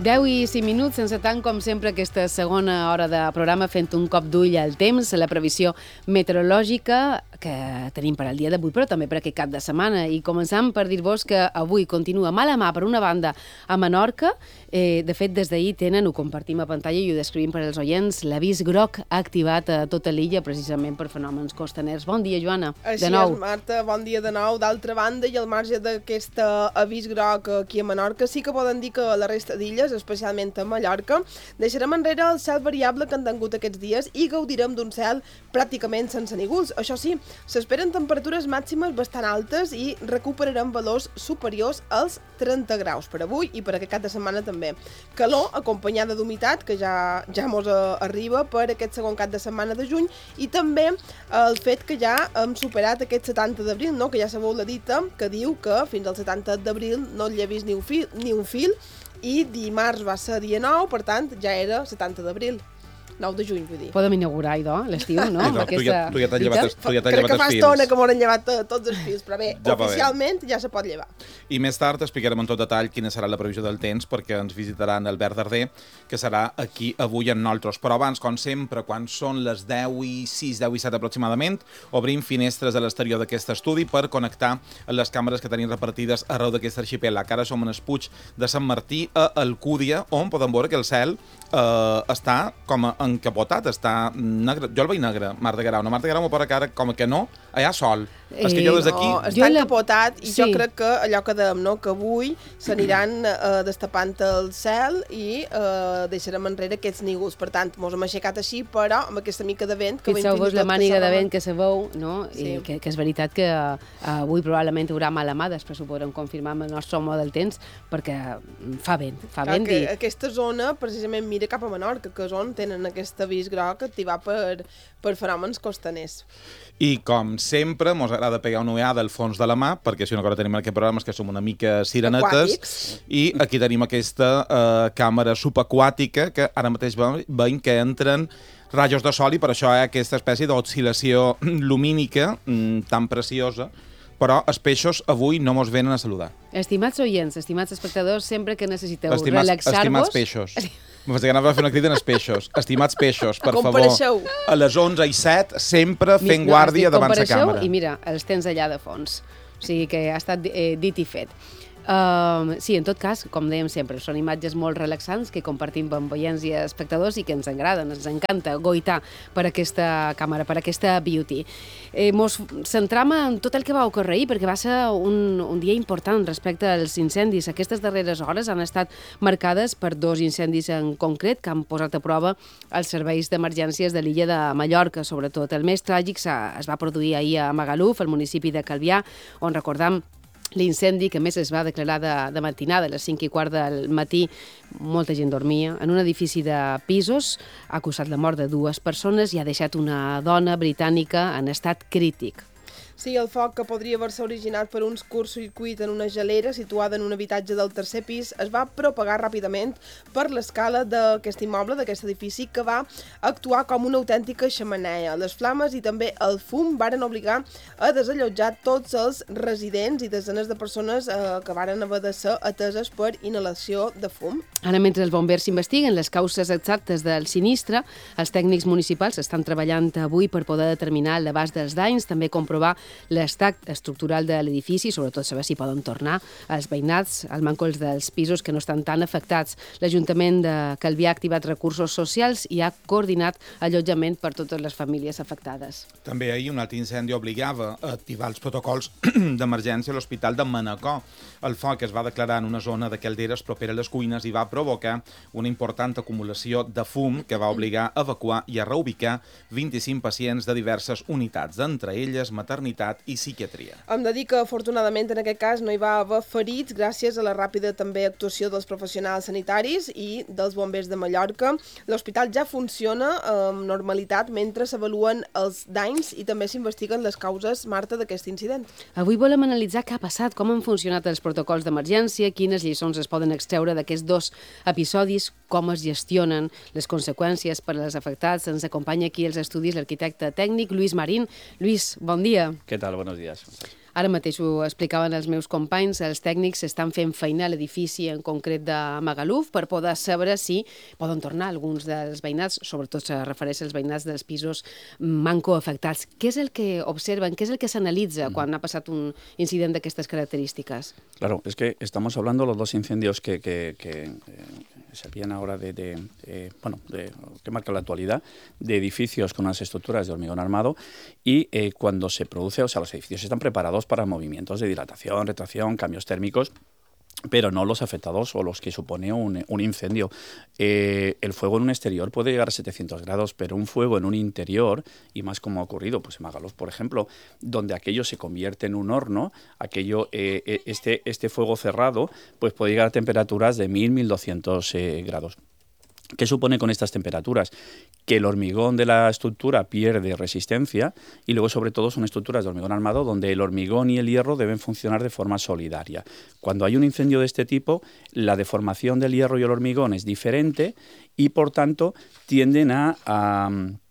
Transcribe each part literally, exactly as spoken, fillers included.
deu i cinc minuts, sense tant com sempre aquesta segona hora de programa fent un cop d'ull al temps, la previsió meteorològica que tenim per al dia d'avui, però també per aquest cap de setmana. I començam per dir-vos que avui continua mala mà, per una banda, a Menorca. Eh, de fet, des d'ahir tenen, ho compartim a pantalla i ho descrivim per als oients, l'avís groc activat a tota l'illa precisament per fenòmens costaners. Bon dia, Joana. Així de nou. és, Marta, bon dia de nou. D'altra banda, i al marge d'aquest avís groc aquí a Menorca, sí que poden dir que a la resta d'illes, especialment a Mallorca, deixarem enrere el cel variable que han tingut aquests dies i gaudirem d'un cel pràcticament sense nígols. Això sí, s'esperen temperatures màximes bastant altes i recuperarem valors superiors als trenta graus per avui i per aquest cap de setmana també. Calor acompanyada d'humitat, que ja, ja mos arriba per aquest segon cap de setmana de juny, i també el fet que ja hem superat aquest setanta d'abril, no? Que ja sabeu la dita que diu que fins al setanta d'abril no et llevis ni un fil, ni un fil i dimarts va ser dia nou, per tant ja era setanta d'abril. nou de juny, vull dir. Podem inaugurar, idò, l'estiu, no? Idò, tu ja, tu ja t'has llevat, tu ja t'has Crec llevat que fa els estona fils. que m'hauran llevat tots els fils, però bé, Ja va bé. oficialment ja se pot llevar. I més tard explicarem en tot detall quina serà la previsió del temps perquè ens visitaran Albert Darder, que serà aquí avui amb nosaltres. Però abans, com sempre, quan són les deu i sis, deu i set aproximadament, obrim finestres a l'exterior d'aquest estudi per connectar les càmeres que tenim repartides arreu d'aquest arxipèlag. Ara som en el Puig de Sant Martí, a Alcúdia, on podem veure que el cel eh, està com encapotat, està negre. Jo el veig negre, Marta Guerau. No, Marta Guerau m'ho posa cara com que no, hi ha sol. Eh, és que jo des d'aquí... No, està la... encapotat i sí. jo crec que allò que dèiem, no? Que avui s'aniran eh, destapant el cel i eh, deixarem enrere aquests nígols. Per tant, mos hem aixecat així, però amb aquesta mica de vent... Fixeu-vos la màniga de vent que se veu, no? Sí. I que, que és veritat que uh, avui probablement hi haurà mala mà, després ho podrem confirmar amb el nostre home del temps, perquè fa vent, fa Clar, vent. que I... aquesta zona precisament mira cap a Menorca, que és on tenen aquest avís groc activat per, per fenòmens costaners. I, com sempre, mos agrada pegar una ullada al fons de la mà, perquè si una cosa tenim en aquest programa és que som una mica sirenetes, Aquàtics. i aquí tenim aquesta eh, càmera subaquàtica que ara mateix veiem que entren rajos de sol i per això hi ha aquesta espècie d'oscil·lació lumínica mm, tan preciosa, però els peixos avui no mos venen a saludar. Estimats oients, estimats espectadors, sempre que necessiteu Estimats, relaxar-vos... estimats peixos. M'ho que anava a fer una crida als peixos. Estimats peixos, per favor, Compareixeu. a les onze i set, sempre fent No, guàrdia estic, davant la compareixeu càmera. I mira, els tens allà de fons. O sigui que ha estat eh, dit i fet. Uh, sí, en tot cas, com dèiem sempre, són imatges molt relaxants que compartim amb oients i espectadors i que ens agraden, ens encanta goitar per aquesta càmera, per aquesta beauty. Eh, mos centram en tot el que va ocórrer ahir, perquè va ser un, un dia important respecte als incendis. Aquestes darreres hores han estat marcades per dos incendis en concret que han posat a prova els serveis d'emergències de l'illa de Mallorca, sobretot. El més tràgic es va produir ahir a Magaluf, al municipi de Calvià, on recordam l'incendi que més es va declarar de, de matinada, a les cinc i quart del matí, molta gent dormia, en un edifici de pisos, ha causat la mort de dues persones i ha deixat una dona britànica en estat crític. Sí, el foc, que podria haver-se originat per un curtcircuit en una gelera situada en un habitatge del tercer pis, es va propagar ràpidament per l'escala d'aquest immoble, d'aquest edifici, que va actuar com una autèntica xemeneia. Les flames i també el fum varen obligar a desallotjar tots els residents i desenes de persones eh, que varen haver de ser ateses per inhalació de fum. Ara, mentre els bombers investiguen les causes exactes del sinistre, els tècnics municipals estan treballant avui per poder determinar l'abast dels danys, també comprovar l'estat estructural de l'edifici, sobretot saber si poden tornar als veïnats, als mancols dels pisos que no estan tan afectats. L'Ajuntament de Calvià ha activat recursos socials i ha coordinat allotjament per totes les famílies afectades. També ahir un altre incendi obligava a activar els protocols d'emergència a l'Hospital de Manacor. El foc es va declarar en una zona de calderes propera a les cuines i va provocar una important acumulació de fum que va obligar a evacuar i a reubicar vint-i-cinc pacients de diverses unitats, entre elles maternitat i psiquiatria. Hem de dir que, afortunadament, en aquest cas no hi va haver ferits gràcies a la ràpida també actuació dels professionals sanitaris i dels bombers de Mallorca. L'hospital ja funciona amb normalitat mentre s'avaluen els danys i també s'investiguen les causes, Marta, d'aquest incident. Avui volem analitzar què ha passat, com han funcionat els protocols d'emergència, quines lliçons es poden extreure d'aquests dos episodis, com es gestionen les conseqüències per als afectats. Ens acompanya aquí als estudis l'arquitecte tècnic Lluís Marín. Lluís, bon dia. ¿Qué tal? Buenos días. Ara mateix ho explicaven els meus companys, els tècnics estan fent feina a l'edifici en concret de Magaluf per poder saber si poden tornar alguns dels veïnats, sobretot se refereix als veïnats dels pisos manco afectats. Què és el que observen, què és el que s'analitza quan ha passat un incident d'aquestes característiques? Claro, es que estamos hablando de los dos incendios que, que, que eh, servían ahora de, de eh, bueno, de, que marcan la actualidad, de edificios con unas estructuras de hormigón armado y eh, cuando se produce, o sea, los edificios están preparados para movimientos de dilatación, retracción, cambios térmicos, pero no los afectados o los que supone un, un incendio. Eh, el fuego en un exterior puede llegar a setecientos grados, pero un fuego en un interior, y más como ha ocurrido pues en Magaluf, por ejemplo, donde aquello se convierte en un horno, aquello, eh, este, este fuego cerrado pues puede llegar a temperaturas de mil, mil doscientos eh, grados. ¿Qué supone con estas temperaturas? Que el hormigón de la estructura pierde resistencia y luego sobre todo son estructuras de hormigón armado donde el hormigón y el hierro deben funcionar de forma solidaria. Cuando hay un incendio de este tipo, la deformación del hierro y el hormigón es diferente y por tanto tienden a, a,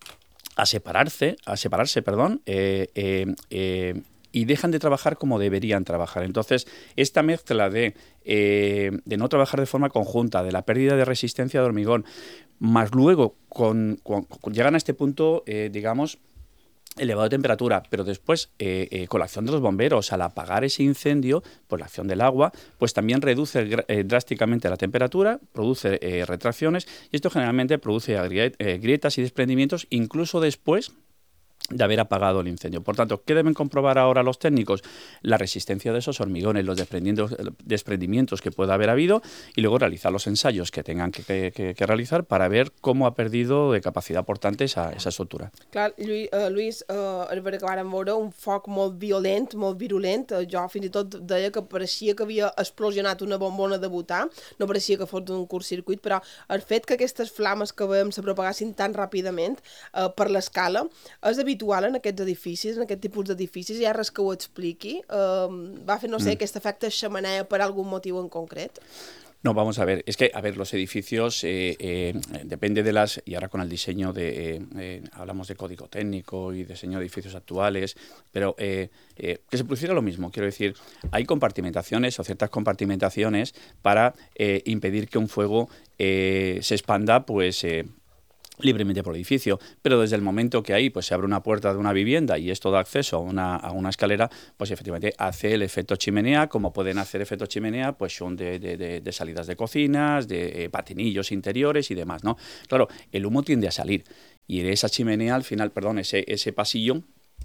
a separarse, a separarse, perdón, eh, eh, eh, y dejan de trabajar como deberían trabajar. Entonces, esta mezcla de, eh, de no trabajar de forma conjunta, de la pérdida de resistencia de hormigón, más luego con, con, con, llegan a este punto, eh, digamos, elevado de temperatura, pero después, eh, eh, con la acción de los bomberos, al apagar ese incendio, pues la acción del agua, pues también reduce eh, drásticamente la temperatura, produce eh, retracciones, y esto generalmente produce eh, grietas y desprendimientos, incluso después de haber apagado el incendio. Por tanto, ¿qué deben comprobar ahora los técnicos? La resistencia de esos hormigones, los desprendimientos, desprendimientos que pueda haber habido y luego realizar los ensayos que tengan que, que, que realizar para ver cómo ha perdido de capacidad portante esa, esa estructura. Clar, Lluís, uh, Lluís uh, és veritat que vàrem veure un foc molt violent, molt virulent. Uh, jo fins i tot deia que pareixia que havia explosionat una bombona de butà, no pareixia que fos un curt-circuit, però el fet que aquestes flames que veiem se propagassin tan ràpidament uh, per l'escala és habitual en aquests edificis, en aquest tipus d'edificis, hi ha res que ho expliqui? Uh, va fer, no sé, mm. aquest efecte xemeneia per algun motiu en concret? No, vamos a ver, es que, a ver, los edificios, eh, eh, depende de las, y ahora con el diseño de, eh, eh, hablamos de código técnico y diseño de edificios actuales, pero eh, eh, que se produciera lo mismo, quiero decir, hay compartimentaciones o ciertas compartimentaciones para eh, impedir que un fuego eh, se expanda, pues, eh, libremente por el edificio, pero desde el momento que ahí pues se abre una puerta de una vivienda y esto da acceso a una, a una escalera, pues efectivamente hace el efecto chimenea, como pueden hacer efecto chimenea, pues son de, de, de, de salidas de cocinas, de eh, patinillos interiores y demás, ¿no? Claro, el humo tiende a salir y esa chimenea al final, perdón, ese, ese pasillo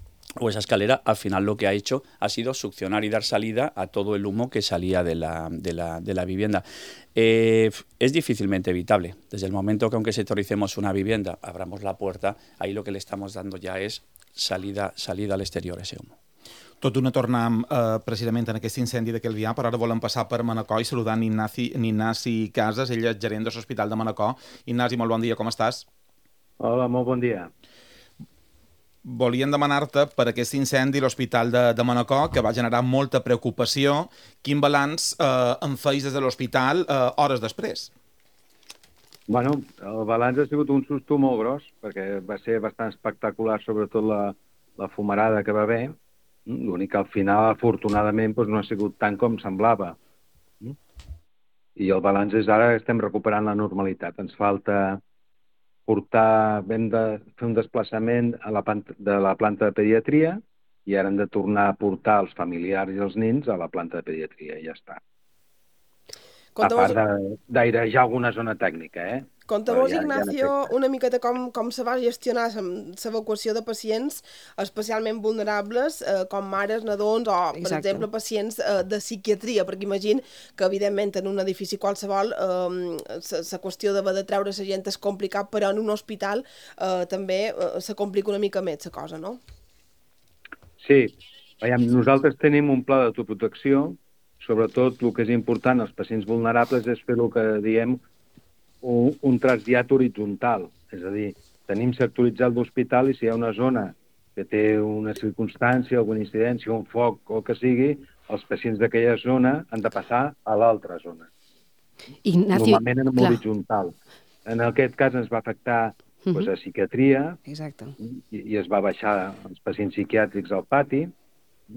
o esa escalera, al final lo que ha hecho ha sido succionar y dar salida a todo el humo que salía de la, de la, de la vivienda. Eh, es difícilmente evitable. Desde el momento que aunque sectoricemos una vivienda, abramos la puerta, ahí lo que le estamos dando ya és salida, salida al exterior, ese humo. Tot d'una tornem eh, precisament en aquest incendi de Calvià, però ara volem passar per Manacor i saludar en Ignasi, en Ignasi Casas, ell és gerent de l'Hospital de Manacor. Ignasi, molt bon dia, com estàs? Hola, molt bon dia. Volíem demanar-te per aquest incendi a l'Hospital de, de Manacor, que va generar molta preocupació. Quin balanç eh, en feis des de l'hospital eh, hores després? Bueno, el balanç ha sigut un susto molt gros, perquè va ser bastant espectacular, sobretot la, la fumarada que va haver. L'únic que al final, afortunadament, doncs no ha sigut tant com semblava. I el balanç és ara que estem recuperant la normalitat. Ens falta portar, vam de fer un desplaçament a la planta, de la planta de pediatria i ara hem de tornar a portar els familiars i els nins a la planta de pediatria i ja està. A part d'airejar alguna zona tècnica, eh? Conta'm-nos, ja, Ignacio, ja una miqueta com, com se va gestionar l'evacuació de pacients especialment vulnerables, eh, com mares, nadons o, per Exacte. exemple, pacients eh, de psiquiatria, perquè imagino que, evidentment, en un edifici qualsevol la qüestió d'haver de treure la gent és complicat, però en un hospital eh, també eh, se complica una mica més la cosa, no? Sí. Veiem, nosaltres tenim un pla d'autoprotecció. Sobretot, el que és important als pacients vulnerables és fer el que diem un, un trasllat horitzontal. És a dir, tenim sectoritzat l'hospital i si hi ha una zona que té una circumstància, alguna incidència, un foc o el que sigui, els pacients d'aquella zona han de passar a l'altra zona. Ignacio, normalment en horitzontal. En aquest cas ens va afectar uh-huh. doncs, a psiquiatria Exacte. I, i es va baixar els pacients psiquiàtrics al pati.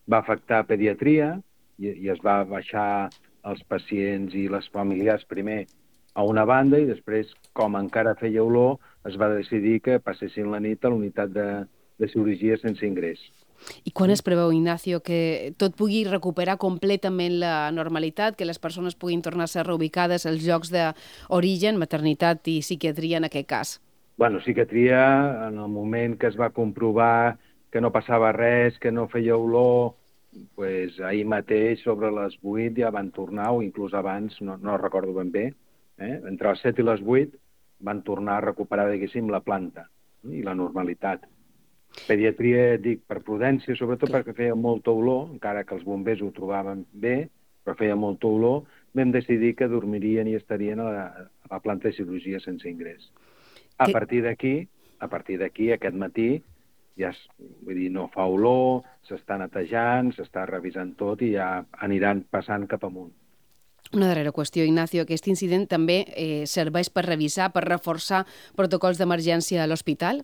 va afectar pediatria i, i es va baixar els pacients i les familiars primer a una banda i després, com encara feia olor, es va decidir que passessin la nit a l'unitat de, de cirurgia sense ingrés. I quan es preveu, Ignacio, que tot pugui recuperar completament la normalitat, que les persones puguin tornar a ser reubicades als llocs d'origen, maternitat i psiquiatria en aquest cas? Bueno, psiquiatria, en el moment que es va comprovar que no passava res, que no feia olor, pues, ahir mateix, sobre les vuit, ja van tornar, o inclús abans, no, no recordo ben bé, eh? Entre les set i les vuit van tornar a recuperar, diguéssim, la planta i la normalitat. Pediatria, dic, per prudència, sobretot perquè feia molta olor, encara que els bombers ho trobaven bé, però feia molta olor, vam decidir que dormirien i estarien a la, a la planta de cirurgia sense ingrés. A Que... partir d'aquí, a partir d'aquí, aquest matí, ja es, vull dir, no fa olor, s'està netejant, s'està revisant tot i ja aniran passant cap amunt. Una darrera qüestió, Ignacio. Aquest incident també eh, serveix per revisar, per reforçar protocols d'emergència a l'hospital?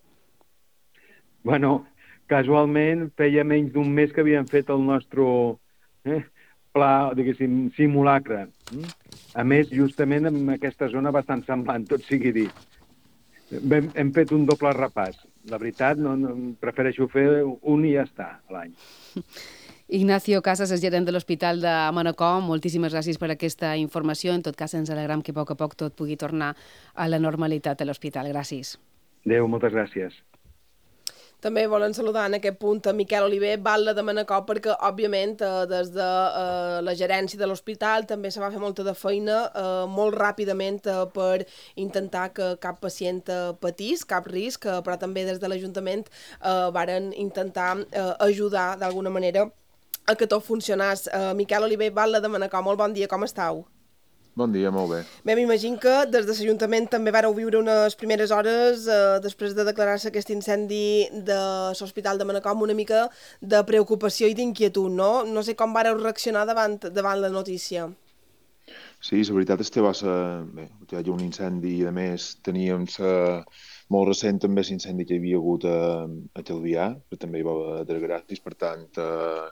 Bueno, casualment feia menys d'un mes que havíem fet el nostre eh, pla, diguéssim, simulacre. A més, justament en aquesta zona bastant semblant, tot sigui dit. Hem, hem fet un doble repàs. La veritat, no, no, prefereixo fer un i ja està, a l'any. Ignacio Casas és gerent de l'Hospital de Manacor. Moltíssimes gràcies per aquesta informació. En tot cas, ens alegram que a poc a poc tot pugui tornar a la normalitat a l'hospital. Gràcies. Adéu, moltes gràcies. També volen saludar en aquest punt a Miquel Oliver, batlle de Manacor, perquè, òbviament, eh, des de eh, la gerència de l'hospital també se va fer molta de feina, eh, molt ràpidament, eh, per intentar que cap pacient eh, patís, cap risc, eh, però també des de l'Ajuntament eh, varen intentar eh, ajudar, d'alguna manera, a que tot funcionés. Eh, Miquel Oliver, batlle de Manacor, molt bon dia, com estàu? Bon dia, molt bé. Bé, m'imagino que des de l'Ajuntament també vareu viure unes primeres hores eh, després de declarar-se aquest incendi de l'Hospital de Manacor amb una mica de preocupació i d'inquietud, no? No sé com vareu reaccionar davant, davant la notícia. Sí, la veritat és que va ser... Bé, hi ha un incendi i, a més, teníem sa... molt recent també l'incendi que hi havia hagut a, a Calvià, però també hi va haver desgràcies, per tant... Eh,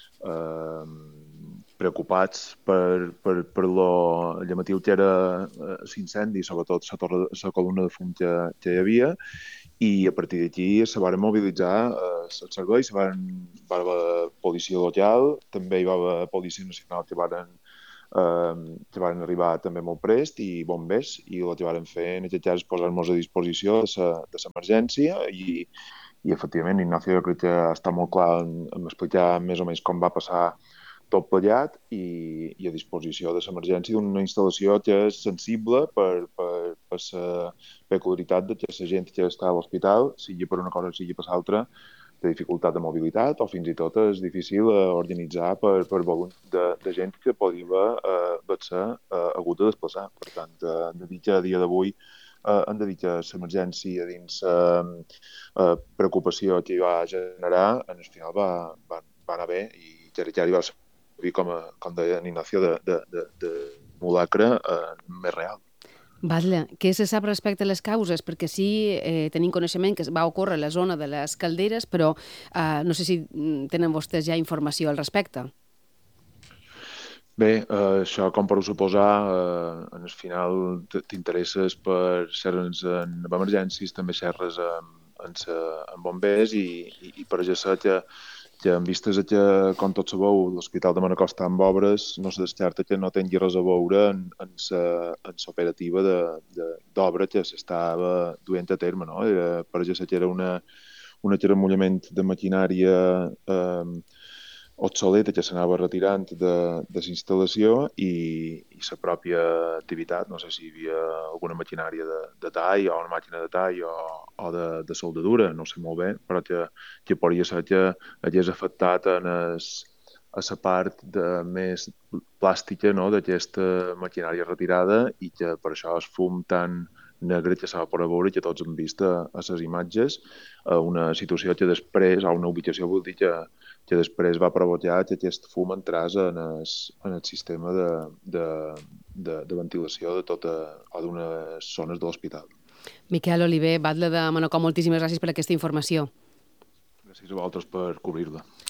eh, preocupats per, per, per lo llamatiu que era l'incendi, sobretot la torre, la columna de fum que, que hi havia, i a partir d'aquí se van mobilitzar eh, els serveis, va haver policia local, també hi va haver policia nacional que van, eh, que van arribar també molt prest, i bombers, i el que van fer en aquest cas és posar-nos a disposició de l'emergència, i, i efectivament Ignacio crec que està molt clar en, en explicar més o menys com va passar tot plegat, i, i a disposició de l'emergència d'una instal·lació que és sensible per, per, per la peculiaritat de que la gent que està a l'hospital, sigui per una cosa o sigui per l'altra, té dificultat de mobilitat, o fins i tot és difícil eh, organitzar per, per volum de, de gent que podria haver eh, eh, hagut de desplaçar. Per tant, eh, de dir que a dia d'avui eh, hem de dir que l'emergència dins eh, eh, preocupació que hi va generar, en el final va, va, va anar bé, i que ja hi va ser, com, a, com deia Ignacio, de, de, de, de simulacre eh, més real. Batlle, què se sap respecte a les causes? Perquè sí, eh, tenim coneixement que va ocórrer a la zona de les calderes, però eh, no sé si tenen vostès ja informació al respecte. Bé, eh, això, com per suposar, eh, en el final t'interesses per xerres en emergències, també xerres amb, amb, amb bombers, i, i, i per això sé que que en vistes a que, com tots sabeu, l'Hospital de Manacor està amb obres, no se descarta que no tingui res a veure en, en l'operativa d'obra que s'estava duent a terme, no? Era, per això que era una, un atermollament de maquinària eh, obsoleta que s'anava retirant de, de la instal·lació, i, i la pròpia activitat, no sé si hi havia alguna maquinària de, de tall o una màquina de tall o, o de, de soldadura, no sé molt bé, però que, que podria ser que hagués afectat en es, a la part de més plàstica, no, d'aquesta maquinària retirada, i que per això el fum tan negre que s'ha pogut veure, que tots hem vist a, a les imatges, a una situació que després, a una ubicació, vull dir que, que després va provocar que aquest fum entrés en el, en el sistema de, de, de, de ventilació de tota, o d'unes zones de l'hospital. Miquel Oliver, batlle de Manacor, moltíssimes gràcies per aquesta informació. Gràcies a vosaltres per cobrir-la.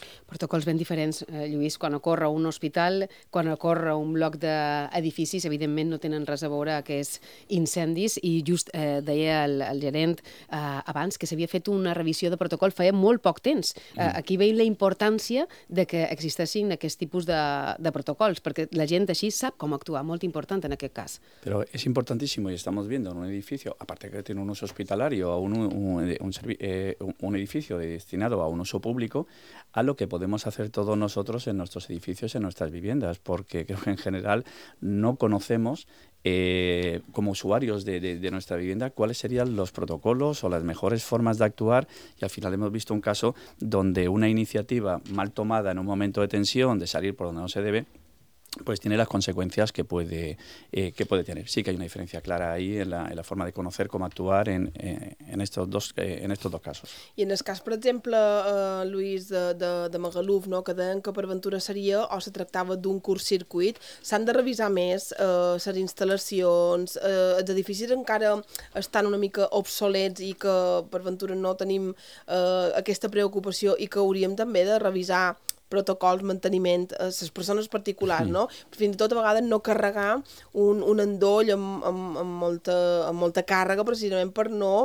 Protocols ben diferents, eh, Lluís, quan ocorre un hospital, quan ocorre un bloc d'edificis, evidentment no tenen res a veure aquests incendis, i just eh, deia el, el gerent eh, abans que s'havia fet una revisió de protocol feia molt poc temps. Eh, aquí veiem la importància de que existeixin aquest tipus de, de protocols, perquè la gent així sap com actuar, molt important en aquest cas. Pero es importantísimo, y estamos viendo en un edificio, aparte que tiene un uso hospitalario, o un, un, un, eh, un edificio destinado a un uso público, a lo que podemos hacer todos nosotros en nuestros edificios, en nuestras viviendas, porque creo que en general no conocemos eh, como usuarios de, de, de nuestra vivienda cuáles serían los protocolos o las mejores formas de actuar, y al final hemos visto un caso donde una iniciativa mal tomada en un momento de tensión, de salir por donde no se debe, pues tiene las consecuencias que puede, eh, que puede tener. Sí que hay una diferencia clara ahí en la, en la forma de conocer cómo actuar en, eh, en, estos dos, eh, en estos dos casos. I en el cas, per exemple, eh, Lluís, de, de, de Magaluf, no? Que deien que per ventura seria o se tractava d'un curt-circuit, s'han de revisar més eh, les instal·lacions, eh, els edificis encara estan una mica obsolets i que per ventura no tenim eh, aquesta preocupació i que hauríem també de revisar protocols, manteniment, a les persones particulars, no? Fins i tot a vegades no carregar un, un endoll amb, amb, amb, molta, amb molta càrrega precisament per no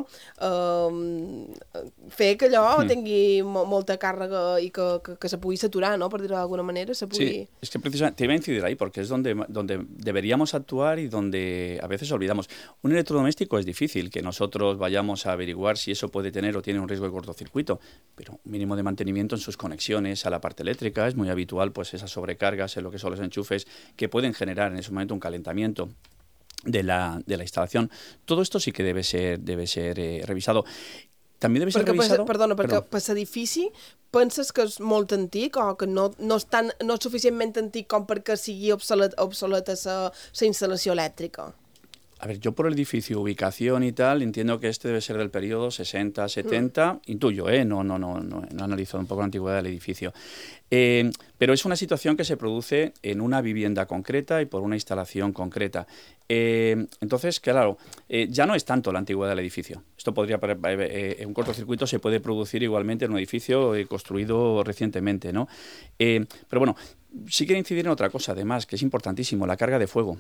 eh, fer que allò tingui mo molta càrrega i que, que, que se pugui saturar, no? Per dir-ho d'alguna manera, se pugui... Sí, es que precisamente te iba a incidir ahí porque es donde, donde deberíamos actuar y donde a veces olvidamos. Un electrodoméstico es difícil que nosotros vayamos a averiguar si eso puede tener o tiene un riesgo de cortocircuito, pero un mínimo de mantenimiento en sus conexiones a la parte eléctrica. Es muy habitual pues esas sobrecargas en lo que son los enchufes que pueden generar en ese momento un calentamiento de la, de la instalación. Todo esto sí que debe ser, debe ser eh, revisado. També debe ser perquè, revisado... Perdona, perquè Perdó. per l'edifici penses que és molt antic o que no, no, és, tan, no és suficientment antic com perquè sigui obsolet, obsoleta la instal·lació elèctrica? A ver, yo por el edificio, ubicación y tal, entiendo que este debe ser del periodo sesenta, setenta, mm. intuyo, ¿eh? No, no, no, no, no he analizado un poco la antigüedad del edificio. Eh, pero es una situación que se produce en una vivienda concreta y por una instalación concreta. Eh, entonces, claro, eh, ya no es tanto la antigüedad del edificio. Esto podría, eh, eh, un cortocircuito se puede producir igualmente en un edificio eh, construido recientemente, ¿no? Eh, pero bueno, sí quiero incidir en otra cosa, además, que es importantísimo, la carga de fuego.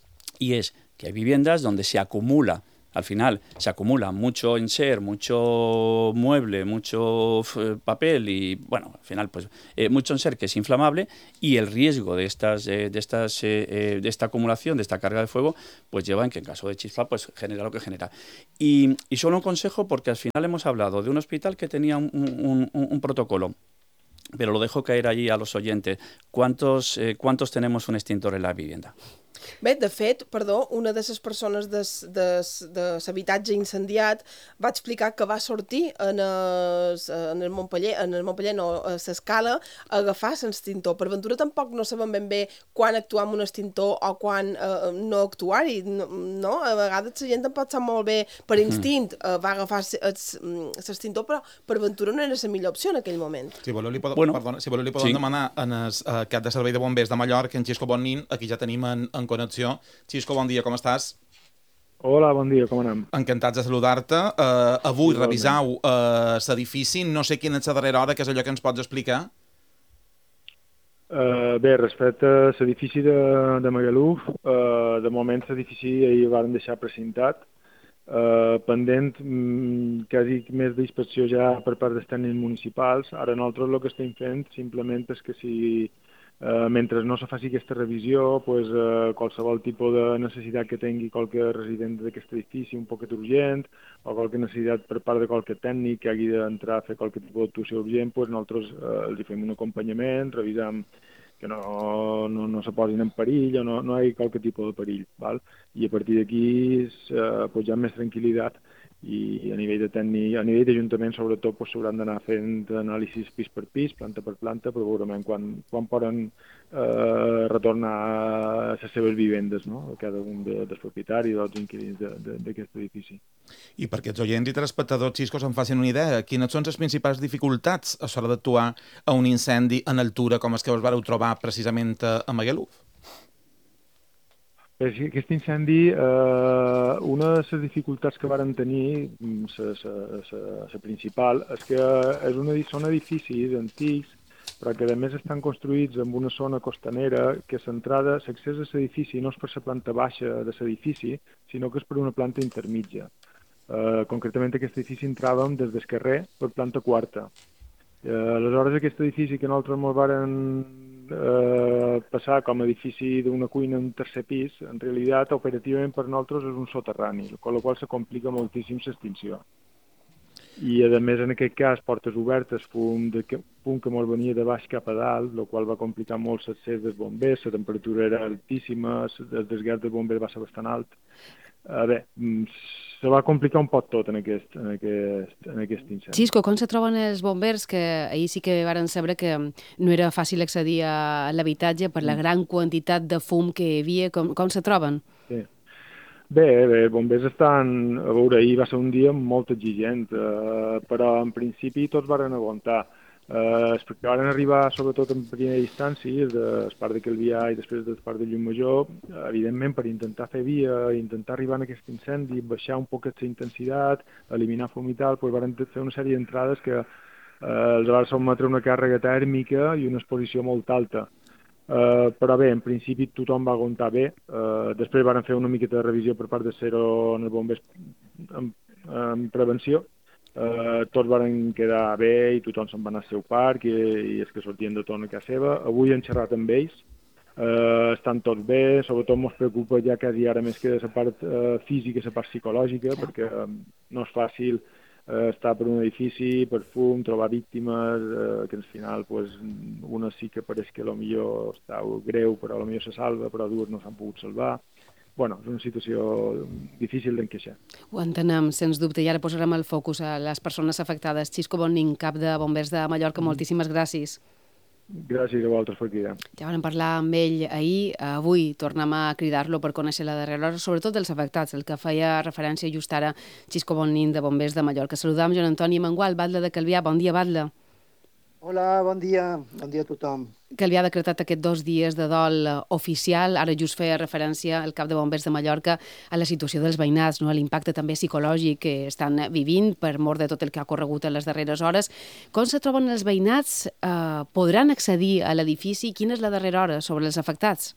Y es que hay viviendas donde se acumula, al final, se acumula mucho enser, mucho mueble, mucho eh, papel y, bueno, al final, pues, eh, mucho enser que es inflamable, y el riesgo de estas, eh, de estas, eh, eh, de esta acumulación, de esta carga de fuego, pues lleva en que en caso de chispa, pues genera lo que genera. Y, y solo un consejo, porque al final hemos hablado de un hospital que tenía un, un, un, un protocolo, pero lo dejo caer allí a los oyentes. ¿Cuántos, eh, ¿Cuántos tenemos un extintor en la vivienda? Bé, de fet, perdó, una de les persones de, de, de l'habitatge incendiat va explicar que va sortir en el, en el Montpeller, en el Montpeller no, a l'escala, a agafar l'extintor. Per ventura tampoc no sabem ben bé quan actuar amb un extintor o quan eh, no actuar-hi, no, no? A vegades la gent em pot ser molt bé per instint, eh, va agafar l'extintor, però per ventura no era la millor opció en aquell moment. Si voleu li podem, bueno, perdona, si voleu li podem sí. demanar en el uh, cap de servei de bombers de Mallorca, en Xisco Bonnin, aquí ja tenim en, en connexió. Xisco, bon dia, com estàs? Hola, bon dia, com anem? Encantats de saludar-te. Uh, avui Igualment. revisau uh, l'edifici. No sé quina és la darrera hora, que és allò que ens pots explicar. Uh, bé, respecte a l'edifici de, de Magaluf, uh, de moment l'edifici ahir el van deixar precintat, uh, pendent mm, quasi més d'inspecció ja per part dels tècnics municipals. Ara nosaltres el que estem fent simplement és que si Uh, mentre no se faci aquesta revisió, pues, uh, qualsevol tipus de necessitat que tingui qualque resident d'aquest edifici un poquet urgent, o qualque necessitat per part de qualque tècnic que hagi d'entrar a fer qualque tipus d'actuació urgent, pues, nosaltres uh, els fem un acompanyament, revisam que no, no, no se posin en perill o no, no hi hagi qualque tipus de perill. Val? I a partir d'aquí uh, pues, hi ha més tranquil·litat, i a nivell de tècnic, a nivell d'Ajuntament sobretot pues, s'hauran d'anar fent anàlisis pis per pis, planta per planta, per veure quan, quan poden eh, retornar a les seves vivendes, no? Cada un de, dels propietaris o dels inquilins d'aquest edifici. I perquè els oients i telespectadors, Xisco, se'n facin una idea, quines són les principals dificultats a l'hora d'actuar a un incendi en altura com els que us vareu trobar precisament a, a Magaluf? Aquest incendi, eh, una de les dificultats que varen tenir, la principal, és que és una, són edificis antics però que a més estan construïts en una zona costanera que l'entrada, l'accés a l'edifici no és per la planta baixa de l'edifici, sinó que és per una planta intermitja. Uh, concretament aquest edifici entràvem des del carrer per planta quarta. Uh, aleshores aquest edifici que nosaltres ens varen uh, passar com a edifici d'una cuina en tercer pis, en realitat operativament per nosaltres és un soterrani, amb la qual se complica moltíssim l'extinció. I a més en aquest cas portes obertes, fum, de, fum que molt venia de baix cap a dalt, el qual va complicar molt l'accés dels bombers, la temperatura era altíssima, el desgast dels bombers va ser bastant alt. A bé, se va complicar un poc tot en aquest, en aquest, en aquest incendi. Xisco, com se troben els bombers? Que ahir sí que varen saber que no era fàcil accedir a l'habitatge per la gran quantitat de fum que hi havia. Com, com se troben? Sí. Bé, bé, els bombers estan... A veure, ahir va ser un dia molt exigent, eh, però en principi tots varen aguantar. Eh, perquè van arribar, sobretot en primera instància, des part de Calvià i després des part de Llucmajor, evidentment per intentar fer via, intentar arribar a aquest incendi, baixar un poc la intensitat, eliminar fum i tal, doncs van fer una sèrie d'entrades que eh, els va sotmetre una càrrega tèrmica i una exposició molt alta. Uh, però bé, en principi tothom va aguantar bé. Uh, després van fer una miqueta de revisió per part de Cero en els bombers en, en prevenció. Uh, tots van quedar bé i tothom se'n va anar al seu parc i, i els que sortien de torn a casa seva. Avui hem xerrat amb ells. Uh, estan tots bé, sobretot ens preocupa ja quasi ara més que la part uh, física i la part psicològica, perquè um, no és fàcil estar per un edifici, per fum, trobar víctimes, eh, que al final pues, una sí que pareix que potser està greu, però potser se salva, però dues no s'han pogut salvar. Bueno, és una situació difícil d'encaixar. Ho entenem, sens dubte, i ara posarem el focus a les persones afectades. Xisco Bonnin, cap de Bombers de Mallorca, moltíssimes gràcies. Gràcies a vosaltres per cridar. Ja vam parlar amb ell ahir, avui tornem a cridar-lo per conèixer la darrera hora, sobretot dels afectats, el que feia referència just ara Xisco Bonnin de Bombers de Mallorca. Saludam Joan Antoni Mengual, batlle de Calvià. Bon dia, batlle. Hola, bon dia. Bon dia a tothom. Calvià ha decretat aquests dos dies de dol oficial. Ara just feia referència al cap de Bombers de Mallorca a la situació dels veïnats, no? A l'impacte també psicològic que estan vivint per mort de tot el que ha corregut en les darreres hores. Com se troben els veïnats? Eh, podran accedir a l'edifici? Quina és la darrera hora sobre els afectats?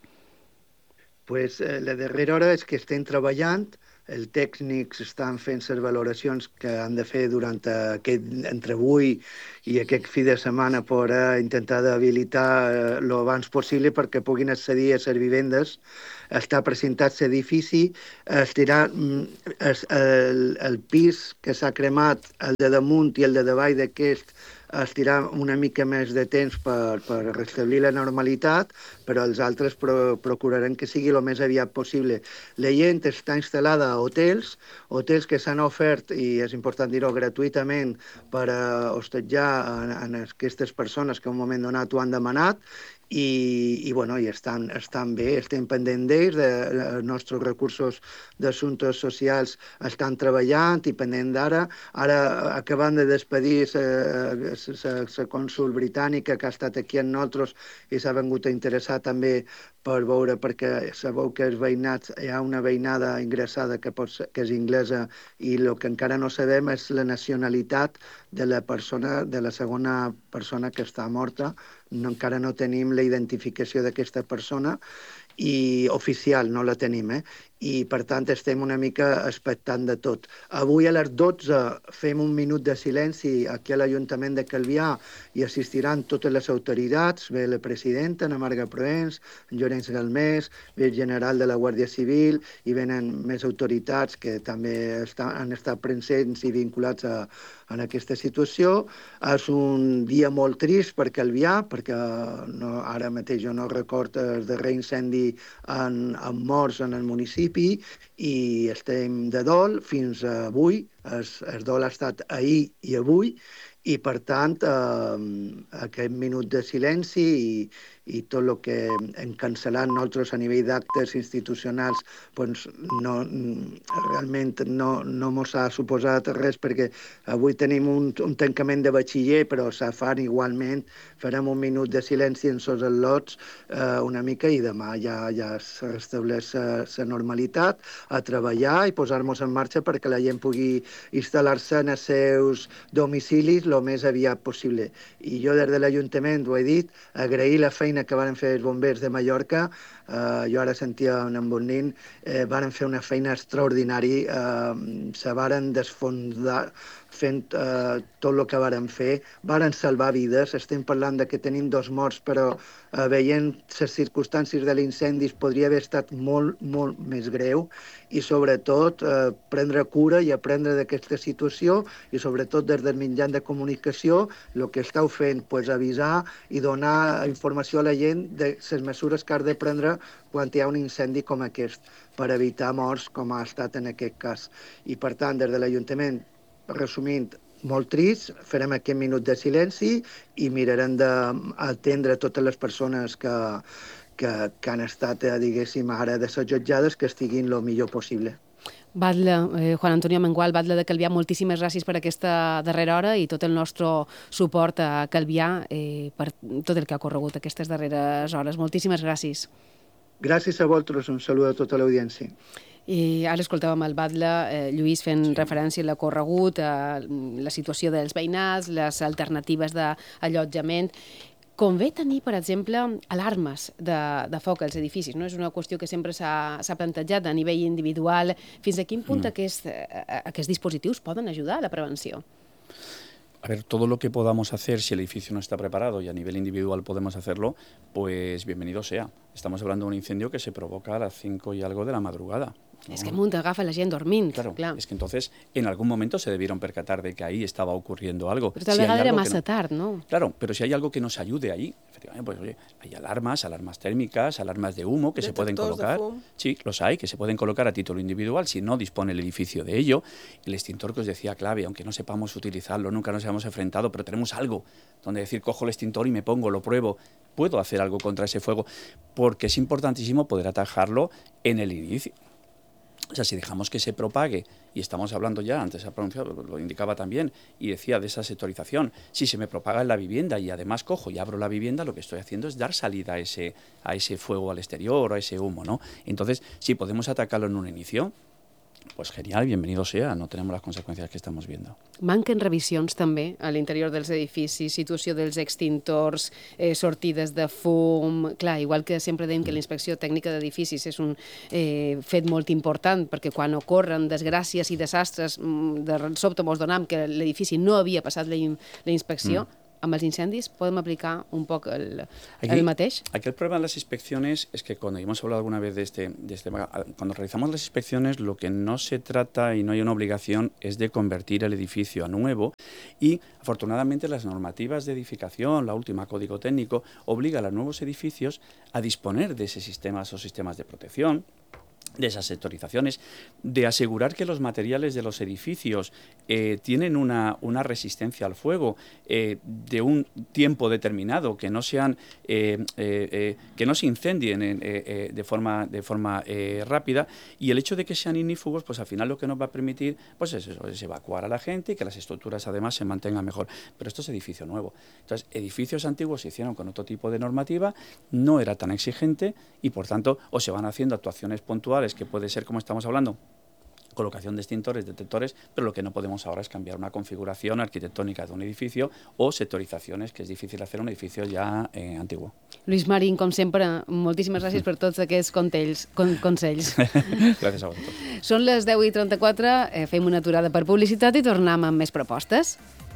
Pues, eh, la darrera hora és que estem treballant. Els tècnics estan fent les valoracions que han de fer durant aquest, entre avui i aquest fi de setmana per intentar d'habilitar el abans possible perquè puguin accedir a les vivendes. Està presentat l'edifici, estirà el, el, el pis que s'ha cremat, el de damunt i el de davall d'aquest, estirà una mica més de temps per, per restablir la normalitat, però els altres pro, procurarem que sigui el més aviat possible. La gent està instal·lada a hotels, hotels que s'han ofert, i és important dir-ho, gratuïtament per uh, hostatjar en, en aquestes persones que en un moment donat ho han demanat, i, i, bueno, i estan, estan bé, estem pendents d'ells, de, de, els nostres recursos d'assumptes socials estan treballant i pendent d'ara. Ara acabant de despedir la cònsul britànica que ha estat aquí amb nosaltres i s'ha vingut a interessar també per veure, perquè sabeu que els veïnats, hi ha una veïnada ingressada que, pot ser, que és inglesa i el que encara no sabem és la nacionalitat de la persona, de la segona persona que està morta. No, encara no tenim la identificació d'aquesta persona i oficial, no la tenim, eh? I per tant estem una mica expectant de tot. Avui a les dotze fem un minut de silenci aquí a l'Ajuntament de Calvià i assistiran totes les autoritats, ve la presidenta, Ana Marga Proens, en Llorenç Galmés, ve el general de la Guàrdia Civil i venen més autoritats que també estan, han estat presents i vinculats a, a aquesta situació. És un dia molt trist per Calvià, perquè no, ara mateix jo no recordo el darrer incendi en, en morts en el municipi, i estem de dol fins avui. El, el dol ha estat ahir i avui, i per tant eh, aquest minut de silenci i, i tot el que hem cancel·lat nosaltres a nivell d'actes institucionals doncs no, realment no, no mos ha suposat res, perquè avui tenim un, un tancament de batxiller, però se fan igualment, farem un minut de silenci en sos al·lots eh, una mica i demà ja, ja es restableix la normalitat, a treballar i posar-nos en marxa perquè la gent pugui instal·lar-se en els seus domicilis el més aviat possible. I jo des de l'Ajuntament, ho he dit, agrair la feina que van fer els bombers de Mallorca. Uh, jo ara sentia en Bonin, eh, van fer una feina extraordinària, uh, se varen desfondar fent uh, tot el que varen fer, varen salvar vides, estem parlant de que tenim dos morts, però uh, veient les circumstàncies de l'incendi podria haver estat molt, molt més greu, i sobretot uh, prendre cura i aprendre d'aquesta situació, i sobretot des del mitjà de comunicació, el que estàu fent, pues, avisar i donar informació a la gent de les mesures que has de prendre quan hi ha un incendi com aquest, per evitar morts com ha estat en aquest cas. I per tant, des de l'Ajuntament, resumint, molt trist, farem aquest minut de silenci i mirarem d'atendre totes les persones que, que, que han estat, eh, diguéssim, ara desallotjades, que estiguin el millor possible. Batlle, eh, Juan Antonio Mengual, batlle de Calvià, moltíssimes gràcies per aquesta darrera hora i tot el nostre suport a Calvià eh, per tot el que ha corregut aquestes darreres hores. Moltíssimes gràcies. Gràcies a vosaltres, un salut a tota l'audiència. I ara escoltàvem el batlle, eh, Lluís, fent sí. referència a l'acorregut, a la situació dels veïnats, les alternatives d'allotjament. Convé tenir, per exemple, alarmes de, de foc als edificis, no? És una qüestió que sempre s'ha plantejat a nivell individual. Fins a quin punt mm. aquest, aquests dispositius poden ajudar a la prevenció? A ver, todo lo que podamos hacer, si el edificio no está preparado y a nivel individual podemos hacerlo, pues bienvenido sea. Estamos hablando de un incendio que se provoca a las cinco y algo de la madrugada. ¿no? Es que munt agafa la gent dormint. Claro, clar. Es que entonces en algún momento se debieron percatar de que ahí estaba ocurriendo algo. Pero tal vez si era más no... tarde, ¿no? Claro, pero si hay algo que nos ayude ahí, efectivamente, pues oye, hay alarmas, alarmas térmicas, alarmas de humo que se pueden colocar. Sí, los hay, que se pueden colocar a título individual si no dispone el edificio de ello. El extintor que os decía clave, aunque no sepamos utilizarlo, nunca nos hayamos enfrentado, pero tenemos algo donde decir, cojo el extintor y me pongo, lo pruebo, puedo hacer algo contra ese fuego, porque es importantísimo poder atajarlo en el inicio. O sea, si dejamos que se propague, y estamos hablando ya, antes ha pronunciado, lo indicaba también, y decía de esa sectorización, si se me propaga en la vivienda y además cojo y abro la vivienda, lo que estoy haciendo es dar salida a ese, a ese fuego al exterior o a ese humo, ¿no? Entonces, si podemos atacarlo en un inicio, pues genial, bienvenido sea, no tenemos las consecuencias que estamos viendo. Manquen revisions també a l'interior dels edificis, situació dels extintors, eh, sortides de fum... Clar, igual que sempre dèiem que la inspecció tècnica d'edificis és un eh, fet molt important, perquè quan ocorren desgràcies i desastres, de sobte mos donam que l'edifici no havia passat la, in la inspecció, mm. amb els incendis podem aplicar un poc el, aquí, el mateix. Aquí el problema de las inspecciones es que cuando hemos hablado alguna vez de este, de este, cuando realizamos las inspecciones, lo que no se trata y no hay una obligación es de convertir el edificio a nuevo, y afortunadamente las normativas de edificación, la última Código Técnico, obliga a los nuevos edificios a disponer de esos sistemas o sistemas de protección, de esas sectorizaciones, de asegurar que los materiales de los edificios eh, tienen una, una resistencia al fuego eh, de un tiempo determinado, que no sean eh, eh, eh, que no se incendien eh, eh, de forma, de forma eh, rápida, y el hecho de que sean ignífugos, pues al final lo que nos va a permitir pues es, eso, es evacuar a la gente y que las estructuras además se mantengan mejor. Pero esto es edificio nuevo. Entonces, edificios antiguos se hicieron con otro tipo de normativa, no era tan exigente y por tanto o se van haciendo actuaciones puntuales, que puede ser, como estamos hablando, colocación de extintores, detectores, pero lo que no podemos ahora es cambiar una configuración arquitectónica de un edificio o sectorizaciones, que és difícil hacer un edificio ja eh, antiguo. Lluís Marín, com sempre, moltíssimes gràcies per tots aquests consells. Con consells. Gràcies a vosaltres. Són les deu i trenta-quatre, eh, fem una aturada per publicitat i tornem amb més propostes.